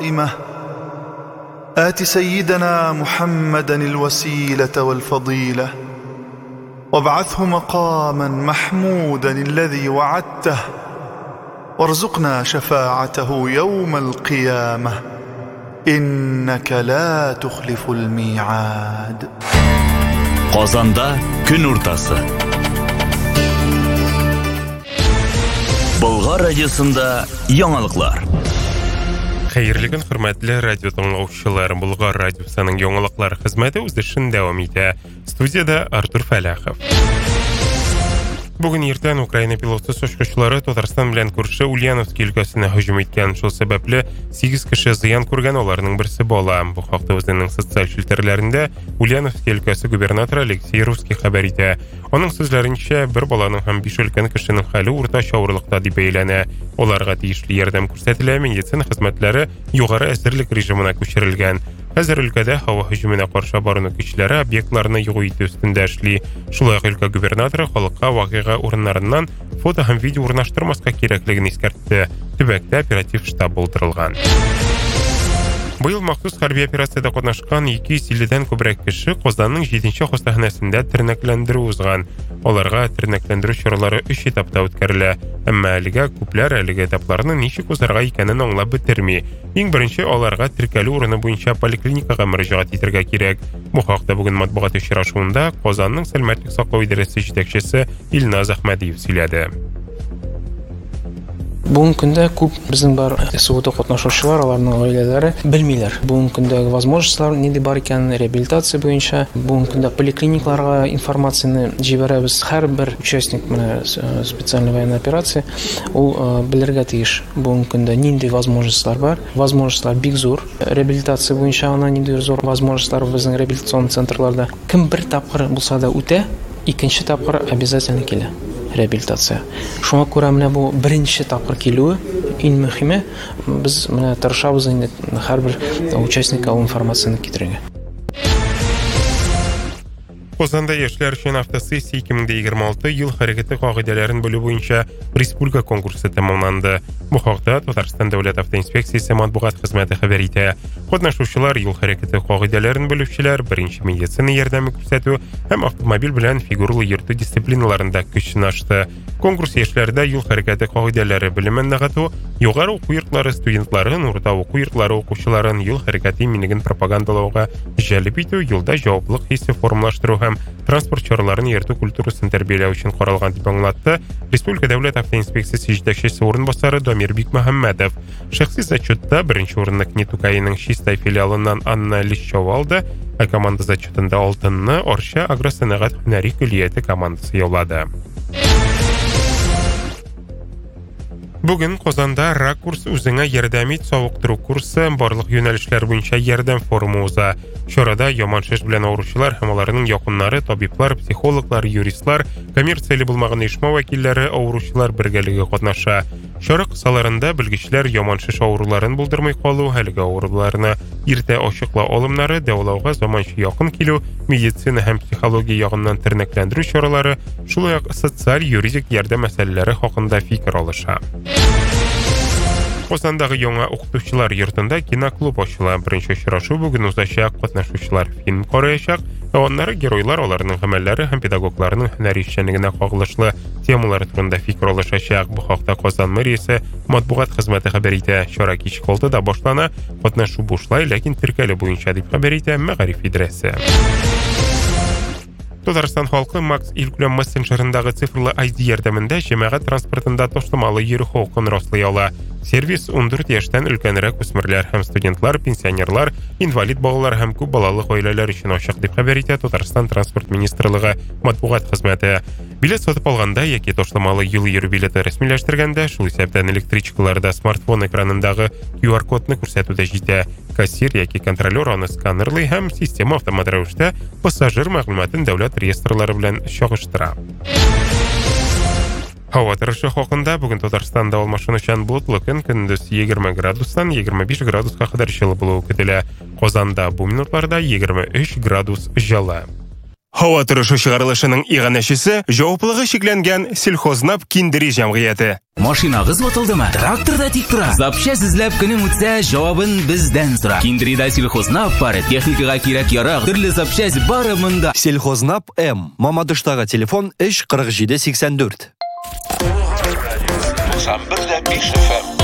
آت سيدنا محمدا الوسيلة والفضيلة وابعثه مقاما محمودا الذي وعدته وارزقنا شفاعته يوم القيامة إنك لا تخلف الميعاد. Qozonda kun o'rtasi. Bulg'or radiosida yangiliklar. Xayrli kun, hurmatli radio tinglovchilar. Bulg'or radiosining yangiliklar xizmati o'z ishini davom etadi. Studiyada Artur Falaxov. Bugun ertan Ukraina pilotsiz uchuvchilari Tatariston bilan ko'rishib Ulyanovsk o'lkasini hujum etgan. Shu sababli 8 kishi ziyon ko'rgan, ularning birisi bola. Bu haqda o'zining sotsial filtrlarida Ulyanovsk o'lkasi gubernatori Aleksey Ruskiy xabar etdi. Uning so'zlaricha, bir bolaning ham 5 o'lkan kishining hali o'rtacha og'irlikda deb e'lana. Ularga tegishli yordam ko'rsatiladi, meditsina xizmatlari yuqori asirlik rejimina ko'chirilgan. Hozir ülkada havo hujumina qarshi oboruvchi obyektlarni yo'q ustida ishli. Shulay ülke gubernatori xalqqa voqea o'rinlaridan foto ham video o'rnashtirmasga kerakligini eskartdi. Tubakda operativ shtab bo'ldirilgan. Bu yil maxsus harbiy operatsiyada qatnashgan 250 dan ko'proq kishi Qozonning 7-xostaxonasida tirnaklantiruv o'zgan. Ularga tirnaklantirish choralari 3 etapda o'tkazildi. Ammo haliga ko'plar etaplarni nechik o'zarga ekanini anglab bitirmay. Eng birinchi ularga tirkali o'rni bo'yicha poliklinikaga murojaat etishlari kerak. Bu haqda bugun matbuot uchrashuvida Qozonning Salomatlik saqlash idorasi yetakchisi Ilnoz Ahmadiyev so'zladi. Bugungi kunda ko'p bizning bar SUVda qatnashuvchilar, ularning oilalari bilmaylar. Bugungi kundagi возможностьлар nima bor ekanini reabilitatsiya bo'yicha bugungi kunda poliklinikalarga informatsiyani jibaramiz. Har bir участник mana специальный военная операция u bilirga tegish. Bugungi kunda nima возможностьлар bor? Возможностьлар big zo'r. Reabilitatsiya bo'yicha ana nima zo'r возможностьлар bizning reabilitatsion sentrlarda. Kim bir taqir bo'lsa-da o'ta, ikkinchi taqir обязательно keladi. Реабилитация. Шуңа күрә менә бу беренче тапкыр килүе иң мөһиме. Biz менә тырышабыз инде һәрбер участникка информацияны китерергә. Qozonda yoshlar uchun avtosessiya 2026 yil harakati qoidalarini bo'lish bo'yicha respublika konkursi tamomlandi. Bu haqda Tatariston davlat avtoinspeksiyasi matbuot xizmati xabar etdi. Qatnashuvchilar yil harakati qoidalarini biluvchilar, birinchi meditsina yordami ko'rsatuv ham avtomobil bilan figurali yuridik disiplinalarida kuch sinashdi. Konkurs yoshlarda yil harakati qoidalari bilimini nag'atu, yuqori o'quv yurtlari studentlari, o'rta o'quv yurtlari o'quvchilarini yil harakati minigin propagandalauga jalb etib, yo'lda javoblik hissi formlashtiruv transport choralarini yertu kulturasini tarbiyalash uchun qaralgan deb anglatdi. Respublika davlat avtoinspeksiyasi yetakchisi o'rinbosari Domirbek Muhammadov. Shaxsiy zachotda birinchi o'rinni Knetukayining Shistay filialidan Anna Lishchova oldi. Komanda zachotida oltinni Orsha agrosanoat hunariy kulliyati komandasi yo'lladi. Bugun Qozonda rakurs o'zingga yordam et sovuqtiruv kursi barliq yo'nalishlar bo'yicha yordam forumi o'za. Chorada yomonchish bilan og'ruvchilar, ularning yaqinlari, tabiblar, psixologlar, yuristlar, kommersiya bo'lmagan uyushma vakillari, og'ruvchilar birgaligi qatnasha. Chora qissalarida bilgichlar yomonchish og'ruvlarini bildirmay qoluv, haliga og'ruvlarni erta ochiqla olimlari davolauga zamoncha yaqin kelu, meditsina ham psixologiya yog'idan tirnaklantirish choralari, shulay sotsial yuridik yordam masalalari haqida fikr olishadi. Qozondagi yangi o'qituvchilar yurtida kinoklub ochildi. Birinchi uchrashuv bugun o'zashaq, qatnashuvchilar film ko'rayashaq, va onlara geroylar, ularning amallari ham pedagoglarning hunariy ishchanligina qo'g'lashli temalar turida fikr olishashaq. Bu haqda Qozon meriyasi matbuot xizmati xabar etdi. Chora kechki 6da boshlana, qatnashuv boshlay, lekin tirkali bo'yicha deb xabar etdi Ma'arif idorasi. Tatariston xalqi Max Ilkulam messenjerindagi sifrli ID yordamida jamoat transportida to'xtamali yurish huquqini rostlay oladi. Servis 14 yoshdan ulkanroq o'smirlar ham studentlar, pensionerlar, invalid bolalar ham ko'p bolali oilalar uchun ochiq deb xabar etdi Tatariston transport ministrligi matbuot xizmati. Bilet sotib olganda yoki to'xtamali yo'l yurish bileti rasmiylashtirganda, shu hisobdan elektrichkalarda smartfon ekranidagi QR kodni ko'rsatuvda jiddi kassir yoki kontrolyor uni skanerli ham sistema avtomat ravishda passajir ma'lumotini davlat reyestrlari bilan shog'ishtiradi. Havo turishi haqida bugun Tataristonda olmashinachan bulutli kun, kunduz 20 gradusdan 25 gradusga qadar жылы bo'lishi kutiladi. Qozonda bu minutlarda 23 gradus жылы. Һава торышы чыгарылышының иганәчесе җаваплылыгы шикләнгән Сельхознап киндери җәмгыяте. Машинагыз ватылдымы? Тракторда тик тора. Запчасть эзләп көнең үтсә, җавабын бездән сора. Киндерида Сельхознап бар. Техникага кирәк ярак, төрле запчасть бары монда. Сельхознап М. Мамадыштагы телефон 3 47 84.